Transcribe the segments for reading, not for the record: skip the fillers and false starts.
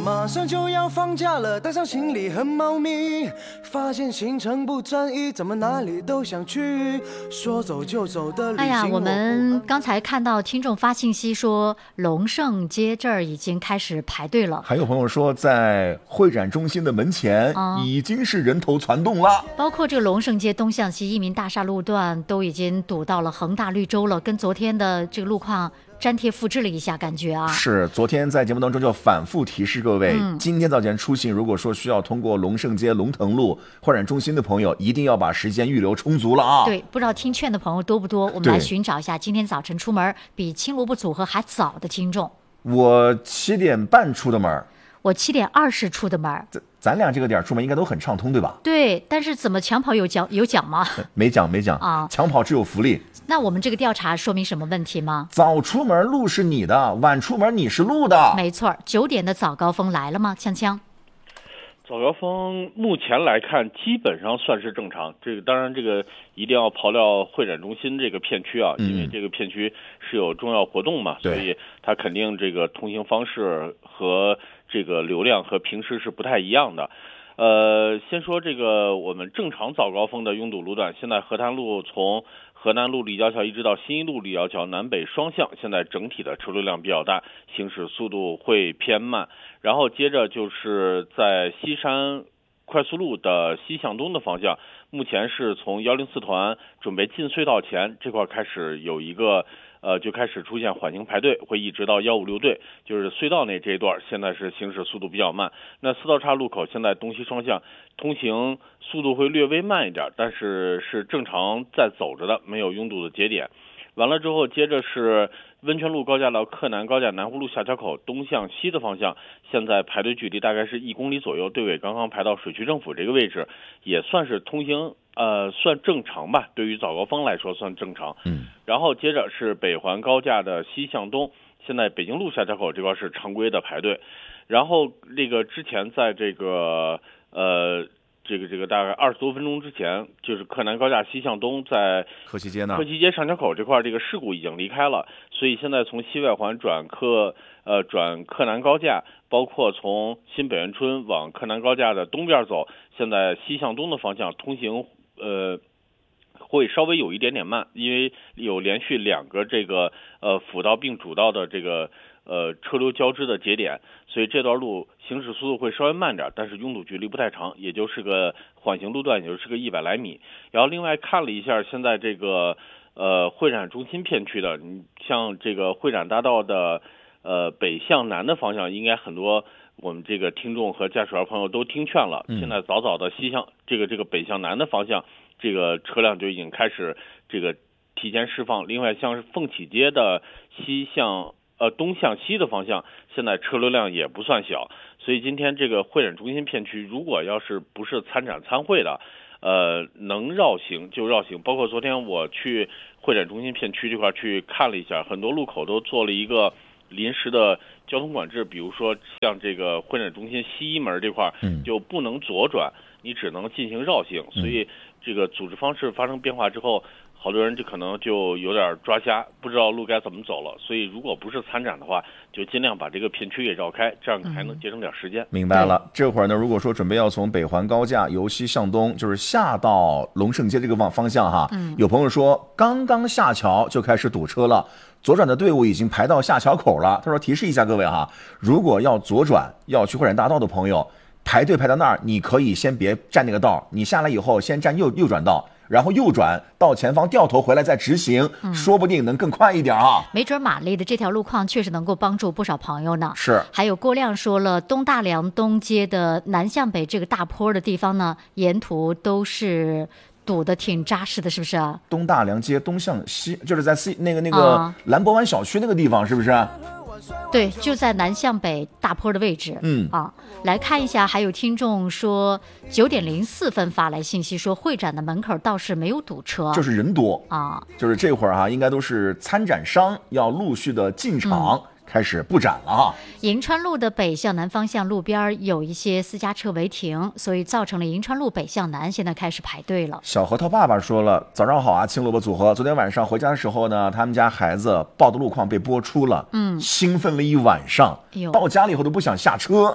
马上就要放假了，带上行李和猫咪，发现行程不专一，怎么哪里都想去，说走就走的旅行。 哎呀，我们刚才看到听众发信息说，龙胜街这儿已经开始排队了。 还有朋友说，在会展中心的门前已经是人头攒动了。 包括这个龙胜街东向西益民大厦路段都已经堵到了恒大绿洲了，跟昨天的这个路况粘贴复制了一下，感觉啊。 是，昨天在节目当中就反复提示各位，今天早前出行如果说需要通过龙胜街、龙腾路会展中心的朋友，一定要把时间预留充足了啊。 对，不知道听劝的朋友多不多？我们来寻找一下今天早晨出门比青萝卜组合还早的听众。 我7点半出的门， 我7点20出的门。 咱俩这个点出门应该都很畅通，对吧？ 对，但是怎么抢跑有奖吗？ 没奖啊， 抢跑只有福利。 那我们这个调查说明什么问题吗？ 早出门路是你的，晚出门你是路的。 没错，9点的早高峰来了吗？锵锵。 早高峰目前来看基本上算是正常，这个当然这个一定要刨掉会展中心这个片区啊，因为这个片区是有重要活动嘛，所以它肯定这个通行方式和这个流量和平时是不太一样的。先说这个我们正常早高峰的拥堵路段，现在河滩路从河南路立交桥一直到新一路立交桥南北双向，现在整体的车流量比较大，行驶速度会偏慢。然后接着就是在西山快速路的西向东的方向，目前是从104团准备进隧道前这块开始有一个就开始出现缓行排队，会一直到156队，就是隧道内这一段现在是行驶速度比较慢。那四道岔路口现在东西双向通行速度会略微慢一点，但是是正常在走着的，没有拥堵的节点。完了之后接着是温泉路高架到克南高架南湖路下桥口东向西的方向，现在排队距离大概是1公里左右，队尾刚刚排到水区政府这个位置，也算是通行算正常吧，对于早高峰来说算正常。然后接着是北环高架的西向东，现在北京路下桥口这块是常规的排队。然后这个之前在这个这个大概20多分钟之前，就是克南高架西向东在柯西街呢， 柯西街上桥口这块这个事故已经离开了，所以现在从西外环转克南高架，包括从新北园村往克南高架的东边走，现在西向东的方向通行会稍微有一点点慢，因为有连续2个这个辅道并主道的这个车流交织的节点，所以这段路行驶速度会稍微慢点，但是拥堵距离不太长，也就是个缓行路段，也就是个100来米。然后另外看了一下现在这个会展中心片区的，你像这个会展大道的北向南的方向，应该很多我们这个听众和驾驶员朋友都听劝了，现在早早的西向这个北向南的方向，这个车辆就已经开始这个提前释放。另外像是凤起街的东向西的方向，现在车流量也不算小，所以今天这个会展中心片区，如果要是不是参展参会的，能绕行就绕行。包括昨天我去会展中心片区这块去看了一下，很多路口都做了一个临时的交通管制，比如说像这个会展中心西一门这块就不能左转，你只能进行绕行。所以这个组织方式发生变化之后，好多人就可能就有点抓瞎，不知道路该怎么走了。所以如果不是参展的话，就尽量把这个片区给绕开，这样还能节省点时间。 明白了。这会儿呢，如果说准备要从北环高架由西向东，就是下到龙胜街这个方向哈，有朋友说刚刚下桥就开始堵车了，左转的队伍已经排到下桥口了。他说提示一下各位哈，如果要左转要去会展大道的朋友，排队排到那儿，你可以先别占那个道，你下来以后先占右转道，然后右转到前方掉头回来再直行，说不定能更快一点啊。 没准马丽的这条路况确实能够帮助不少朋友呢。 是。 还有郭亮说了，东大梁东街的南向北这个大坡的地方呢，沿途都是堵得挺扎实的，是不是啊？ 东大梁街东向西，就是在那个兰博湾小区那个地方，是不是？ 对，就在南向北大坡的位置。来看一下，还有听众说9点04分发来信息说，会展的门口倒是没有堵车， 就是人多啊， 就是这会儿应该都是参展商要陆续的进场。开始布展了哈。 银川路的北向南方向路边有一些私家车违停，所以造成了银川路北向南现在开始排队了。 小核桃爸爸说了，早上好啊，青萝卜组合。昨天晚上回家的时候呢，他们家孩子报的路况被播出了，兴奋了一晚上，到家里以后都不想下车。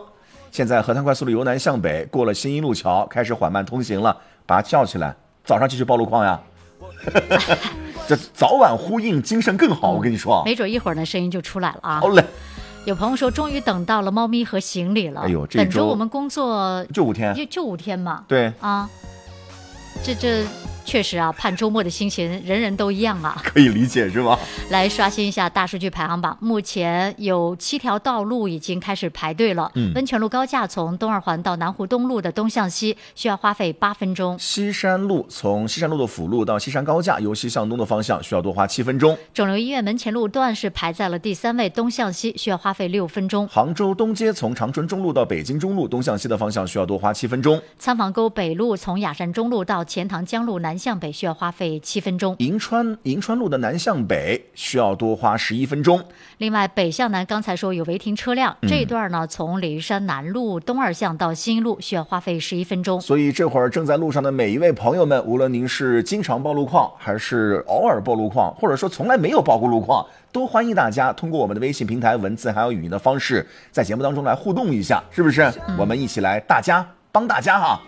现在河滩快速路由南向北过了新一路桥，开始缓慢通行了，把它叫起来，早上继续报路况呀。这早晚呼应，精神更好。我跟你说， 没准一会儿呢声音就出来了啊。 好嘞。 有朋友说，终于等到了猫咪和行李了。 哎呦， 本周我们工作就5天， 就5天嘛。 对啊，这确实啊，盼周末的心情人人都一样啊， 可以理解是吧？ 来刷新一下大数据排行榜，目前有7条道路已经开始排队了。温泉路高架从东二环到南湖东路的东向西需要花费8分钟。 西山路从西山路的辅路到西山高架由西向东的方向需要多花7分钟。 肿瘤医院门前路段是排在了第3位，东向西需要花费6分钟。 杭州东街从长春中路到北京中路东向西的方向需要多花7分钟。 仓房沟北路从雅山中路到钱塘江路南向北需要花费7分钟。 银川路的南向北需要多花11分钟。 另外北向南刚才说有违停车辆，这一段呢从鲤鱼山南路东二巷到新一路需要花费11分钟。 所以这会儿正在路上的每一位朋友们，无论您是经常报路况还是偶尔报路况，或者说从来没有报过路况，都欢迎大家通过我们的微信平台文字还有语音的方式在节目当中来互动一下，是不是？我们一起来大家帮大家哈。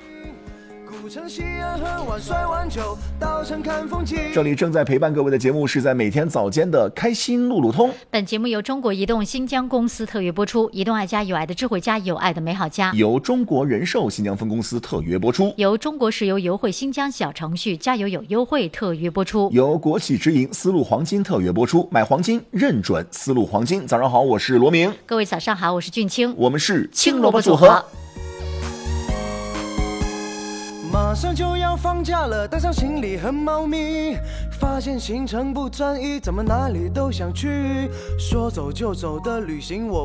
这里正在陪伴各位的节目是在每天早间的开心路路通。 本节目由中国移动新疆公司特约播出，移动爱家，有爱的智慧家，有爱的美好家。 由中国人寿新疆分公司特约播出。 由中国石油油汇新疆小程序加油有优惠特约播出。 由国企直营丝路黄金特约播出，买黄金认准丝路黄金。早上好，我是罗明。 各位早上好，我是俊清， 我们是青萝卜组合。 马上就要放假了，带上行李和猫咪，发现行程不专一，怎么哪里都想去，说走就走的旅行我